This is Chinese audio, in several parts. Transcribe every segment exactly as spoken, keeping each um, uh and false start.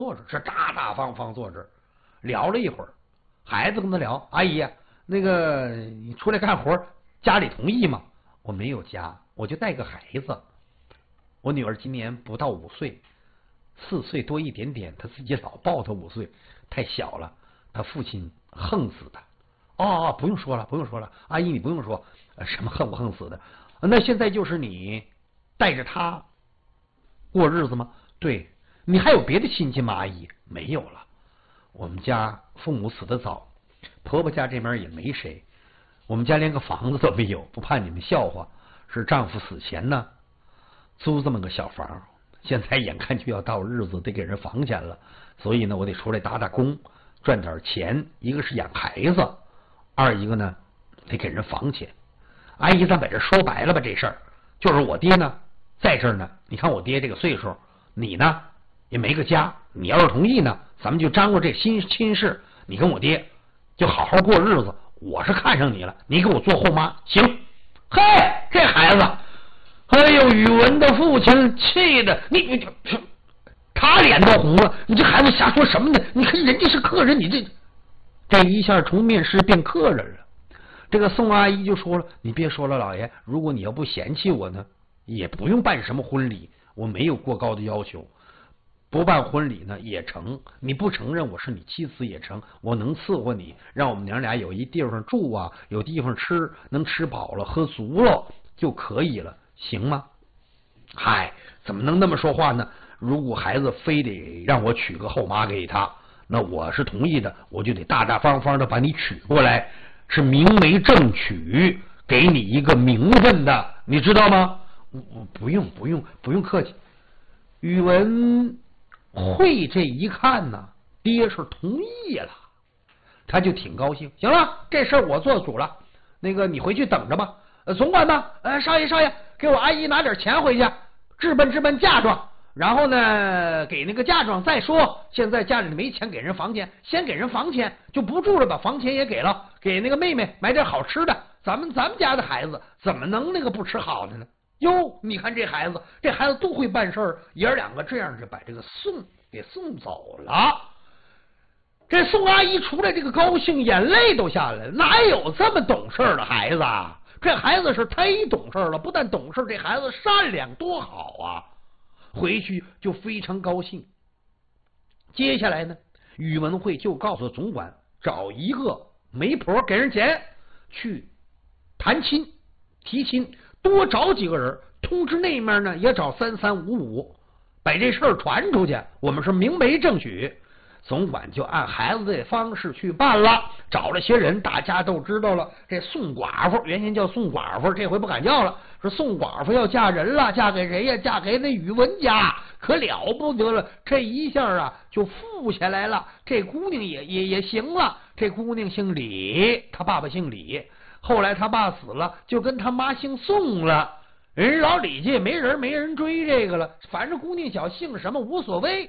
坐着，是大大方方坐着，聊了一会儿。孩子跟他聊：“阿姨，那个你出来干活，家里同意吗？”我没有家，我就带个孩子。我女儿今年不到五岁，四岁多一点点，她自己老报她五岁，太小了。她父亲横死的。哦哦，不用说了，不用说了，阿姨你不用说，什么横不横死的？那现在就是你带着她过日子吗？对。你还有别的亲戚吗？阿姨，没有了。我们家父母死得早，婆婆家这边也没谁，我们家连个房子都没有，不怕你们笑话。是丈夫死前呢租这么个小房，现在眼看就要到日子得给人房钱了，所以呢我得出来打打工赚点钱，一个是养孩子，二一个呢得给人房钱。阿姨咱把这说白了吧，这事儿就是我爹呢在这儿呢，你看我爹这个岁数，你呢也没个家，你要是同意呢，咱们就张罗这新亲事，你跟我爹就好好过日子。我是看上你了，你给我做后妈，行？嘿，这孩子，哎呦，宇文的父亲气的，你你他脸都红了，你这孩子瞎说什么呢？你看人家是客人，你这这一下从面试变客人了。这个宋阿姨就说了：“你别说了，老爷，如果你要不嫌弃我呢，也不用办什么婚礼，我没有过高的要求。”不办婚礼呢也成，你不承认我是你妻子也成，我能伺候你，让我们娘俩有一地方住啊，有地方吃，能吃饱了喝足了就可以了，行吗？嗨，怎么能那么说话呢？如果孩子非得让我娶个后妈给他，那我是同意的，我就得大大方方的把你娶过来，是明媒正娶，给你一个名分的，你知道吗？不用不用不用客气。宇文会这一看呢，爹是同意了，他就挺高兴。行了，这事儿我做主了，那个你回去等着吧。呃，总管吧，呃，少爷少爷，给我阿姨拿点钱回去，置办置办嫁妆，然后呢，给那个嫁妆再说。现在家里没钱给人房钱，先给人房钱，就不住了，把房钱也给了，给那个妹妹买点好吃的。咱们咱们家的孩子怎么能那个不吃好的呢？哟，你看这孩子，这孩子都会办事儿，爷儿两个这样就把这个宋给送走了。这宋阿姨出来，这个高兴，眼泪都下来了。哪有这么懂事的孩子啊？这孩子是忒懂事了，不但懂事，这孩子善良，多好啊！回去就非常高兴。接下来呢，宇文会就告诉总管，找一个媒婆给人钱去谈亲提亲。多找几个人，通知那面呢也找三三五五，把这事儿传出去。我们是明媒正娶，总管就按孩子的方式去办了，找了些人，大家都知道了。这宋寡妇原先叫宋寡妇，这回不敢叫了，说宋寡妇要嫁人了，嫁给谁呀？嫁给那宇文家，可了不得了。这一下啊就富下来了，这姑娘也也也行了。这姑娘姓李，她爸爸姓李。后来他爸死了，就跟他妈姓宋了。人老李家也没人没人追这个了，反正姑娘小姓什么无所谓。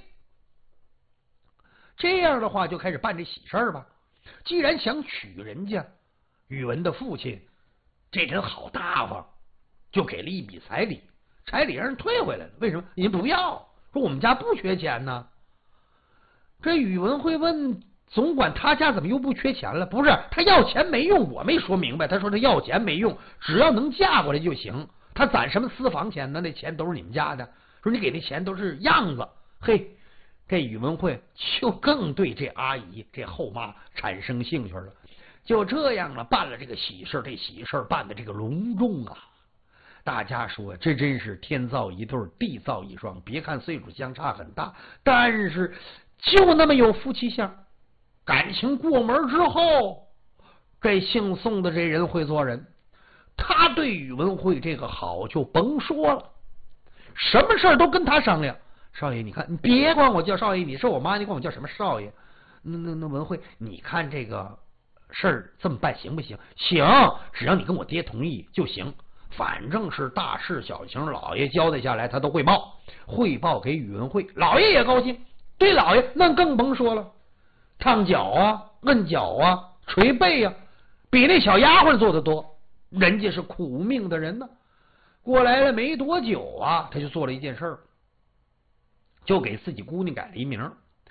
这样的话就开始办这喜事儿吧。既然想娶人家，宇文的父亲这人好大方，就给了一笔彩礼，彩礼让人退回来了。为什么？人不要，说我们家不缺钱呢。这宇文会问总管，他家怎么又不缺钱了？不是他要钱没用，我没说明白。他说他要钱没用，只要能嫁过来就行。他攒什么私房钱呢？那钱都是你们家的。说你给的钱都是样子。嘿，这宇文会就更对这阿姨这后妈产生兴趣了。就这样了，办了这个喜事，这喜事办的这个隆重啊！大家说这真是天造一对，地造一双。别看岁数相差很大，但是就那么有夫妻相。感情过门之后，这姓宋的这人会做人，他对宇文会这个好就甭说了，什么事儿都跟他商量。少爷，你看，你别管我叫少爷，你是我妈，你管我叫什么少爷？那那那文慧，你看这个事儿这么办行不行？行，只要你跟我爹同意就行。反正是大事小情，老爷交代下来他都汇报，汇报给宇文会，老爷也高兴。对老爷那更甭说了，烫脚啊，摁脚啊，捶背啊，比那小丫鬟做的多。人家是苦命的人呢。过来了没多久啊，他就做了一件事儿，就给自己姑娘改了一名，